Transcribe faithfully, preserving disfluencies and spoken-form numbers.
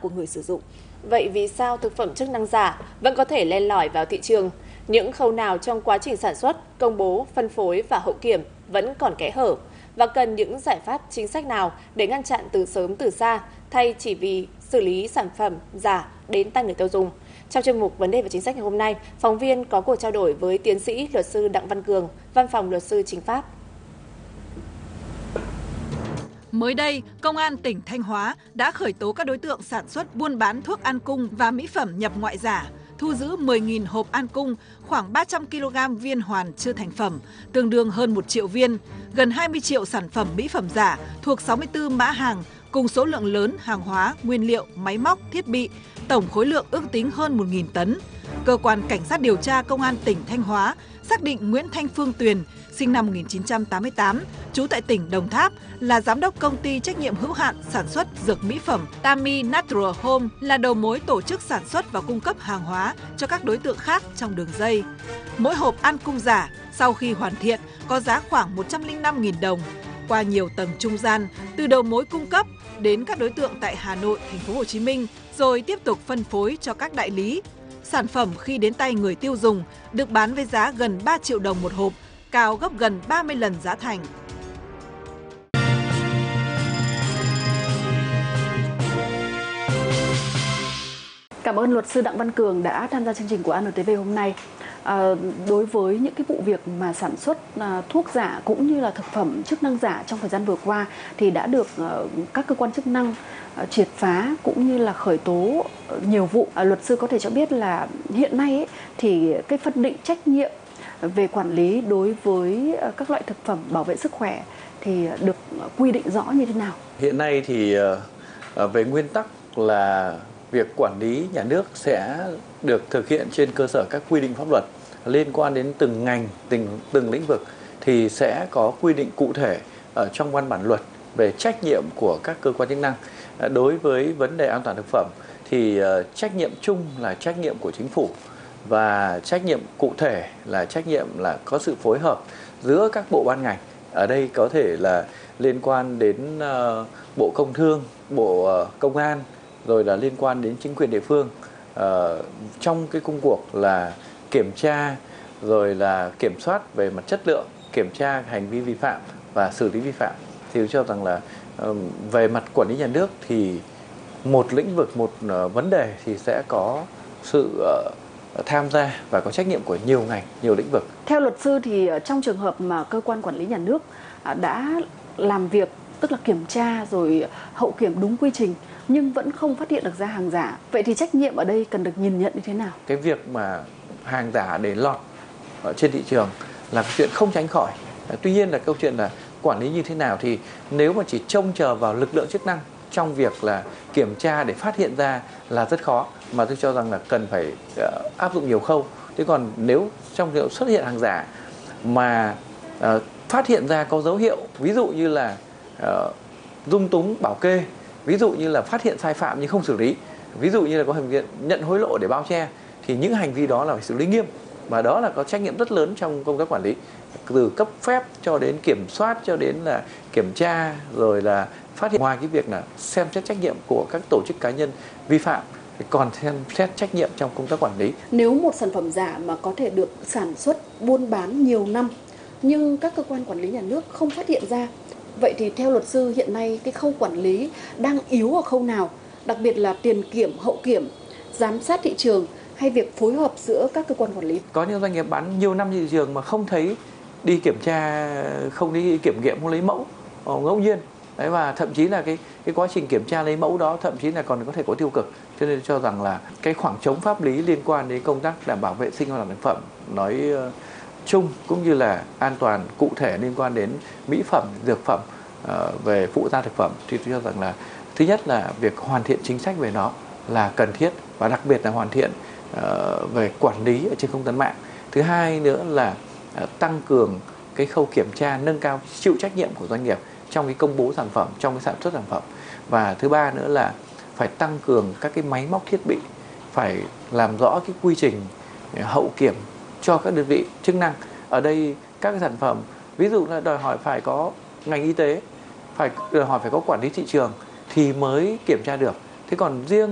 của người sử dụng. Vậy vì sao thực phẩm chức năng giả vẫn có thể len lỏi vào thị trường? Những khâu nào trong quá trình sản xuất, công bố, phân phối và hậu kiểm vẫn còn kẽ hở? Và cần những giải pháp chính sách nào để ngăn chặn từ sớm từ xa, thay chỉ vì xử lý sản phẩm giả đến tay người tiêu dùng? Trong chuyên mục Vấn đề và Chính sách ngày hôm nay, phóng viên có cuộc trao đổi với tiến sĩ luật sư Đặng Văn Cường, Văn phòng Luật sư Chính pháp. Mới đây, Công an tỉnh Thanh Hóa đã khởi tố các đối tượng sản xuất buôn bán thuốc an cung và mỹ phẩm nhập ngoại giả, thu giữ mười nghìn hộp an cung, khoảng ba trăm ki lô gam viên hoàn chưa thành phẩm, tương đương hơn một triệu viên, gần hai mươi triệu sản phẩm mỹ phẩm giả thuộc sáu mươi tư mã hàng, cùng số lượng lớn hàng hóa, nguyên liệu, máy móc, thiết bị, tổng khối lượng ước tính hơn một nghìn tấn. Cơ quan Cảnh sát điều tra Công an tỉnh Thanh Hóa xác định Nguyễn Thanh Phương Tuyền, sinh năm một nghìn chín trăm tám mươi tám, trú tại tỉnh Đồng Tháp, là giám đốc công ty trách nhiệm hữu hạn sản xuất dược mỹ phẩm Tami Natural Home, là đầu mối tổ chức sản xuất và cung cấp hàng hóa cho các đối tượng khác trong đường dây. Mỗi hộp an cung giả sau khi hoàn thiện có giá khoảng một trăm lẻ năm nghìn đồng. Qua nhiều tầng trung gian, từ đầu mối cung cấp đến các đối tượng tại Hà Nội, Thành phố Hồ Chí Minh, rồi tiếp tục phân phối cho các đại lý. Sản phẩm khi đến tay người tiêu dùng được bán với giá gần ba triệu đồng một hộp, cao gấp gần ba mươi lần giá thành. Cảm ơn luật sư Đặng Văn Cường đã tham gia chương trình của a en tê vê hôm nay. À, đối với những cái vụ việc mà sản xuất à, thuốc giả cũng như là thực phẩm chức năng giả trong thời gian vừa qua thì đã được à, các cơ quan chức năng à, triệt phá cũng như là khởi tố nhiều vụ. À, luật sư có thể cho biết là hiện nay ấy, thì cái phân định trách nhiệm về quản lý đối với các loại thực phẩm bảo vệ sức khỏe thì được quy định rõ như thế nào? Hiện nay thì về nguyên tắc là việc quản lý nhà nước sẽ được thực hiện trên cơ sở các quy định pháp luật liên quan đến từng ngành, từng, từng lĩnh vực thì sẽ có quy định cụ thể ở trong văn bản luật về trách nhiệm của các cơ quan chức năng. Đối với vấn đề an toàn thực phẩm thì trách nhiệm chung là trách nhiệm của chính phủ và trách nhiệm cụ thể là trách nhiệm là có sự phối hợp giữa các bộ ban ngành. Ở đây có thể là liên quan đến uh, Bộ Công Thương, Bộ uh, Công an, rồi là liên quan đến chính quyền địa phương uh, trong cái công cuộc là kiểm tra, rồi là kiểm soát về mặt chất lượng, kiểm tra hành vi vi phạm và xử lý vi phạm. Thì tôi cho rằng là uh, về mặt quản lý nhà nước thì một lĩnh vực, một uh, vấn đề thì sẽ có sự uh, tham gia và có trách nhiệm của nhiều ngành, nhiều lĩnh vực. Theo luật sư thì trong trường hợp mà cơ quan quản lý nhà nước đã làm việc, tức là kiểm tra rồi hậu kiểm đúng quy trình nhưng vẫn không phát hiện được ra hàng giả, vậy thì trách nhiệm ở đây cần được nhìn nhận như thế nào? Cái việc mà hàng giả để lọt ở trên thị trường là chuyện không tránh khỏi. Tuy nhiên là câu chuyện là quản lý như thế nào thì nếu mà chỉ trông chờ vào lực lượng chức năng trong việc là kiểm tra để phát hiện ra là rất khó, mà tôi cho rằng là cần phải uh, áp dụng nhiều khâu. Thế còn nếu trong trường hợp xuất hiện hàng giả mà uh, phát hiện ra có dấu hiệu, ví dụ như là uh, dung túng bảo kê, ví dụ như là phát hiện sai phạm nhưng không xử lý, ví dụ như là có hành vi nhận hối lộ để bao che, thì những hành vi đó là phải xử lý nghiêm. Và đó là có trách nhiệm rất lớn trong công tác quản lý, từ cấp phép cho đến kiểm soát cho đến là kiểm tra, rồi là phát hiện. Ngoài cái việc là xem xét trách nhiệm của các tổ chức cá nhân vi phạm thì còn xem xét trách nhiệm trong công tác quản lý. Nếu một sản phẩm giả mà có thể được sản xuất buôn bán nhiều năm nhưng các cơ quan quản lý nhà nước không phát hiện ra, vậy thì theo luật sư hiện nay cái khâu quản lý đang yếu ở khâu nào, đặc biệt là tiền kiểm, hậu kiểm, giám sát thị trường hay việc phối hợp giữa các cơ quan quản lý? Có những doanh nghiệp bán nhiều năm trên thị trường mà không thấy đi kiểm tra, không đi kiểm nghiệm, không lấy mẫu ngẫu nhiên. Đấy, và thậm chí là cái cái quá trình kiểm tra lấy mẫu đó thậm chí là còn có thể có tiêu cực. Cho nên cho rằng là cái khoảng trống pháp lý liên quan đến công tác đảm bảo vệ sinh an toàn thực phẩm nói uh, chung cũng như là an toàn cụ thể liên quan đến mỹ phẩm, dược phẩm, uh, về phụ gia thực phẩm thì tôi cho rằng là thứ nhất là việc hoàn thiện chính sách về nó là cần thiết, và đặc biệt là hoàn thiện uh, về quản lý ở trên không gian mạng. Thứ hai nữa là uh, tăng cường cái khâu kiểm tra, nâng cao chịu trách nhiệm của doanh nghiệp trong cái công bố sản phẩm, trong cái sản xuất sản phẩm. Và thứ ba nữa là phải tăng cường các cái máy móc thiết bị, phải làm rõ cái quy trình hậu kiểm cho các đơn vị chức năng. Ở đây các cái sản phẩm ví dụ là đòi hỏi phải có ngành y tế, phải đòi hỏi phải có quản lý thị trường thì mới kiểm tra được. Thế còn riêng